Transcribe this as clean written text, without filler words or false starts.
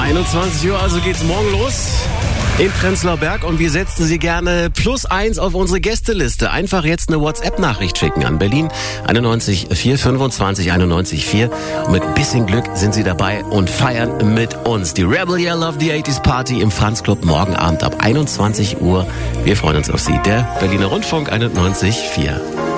21 Uhr, also geht's morgen los in Prenzlauer Berg und wir setzen Sie gerne +1 auf unsere Gästeliste. Einfach jetzt eine WhatsApp-Nachricht schicken an Berlin 91 4 25 91 4. Und mit bisschen Glück sind Sie dabei und feiern mit uns die Rebel Yell Love the 80s Party im Franz Club morgen Abend ab 21 Uhr. Wir freuen uns auf Sie. Der Berliner Rundfunk 91 4.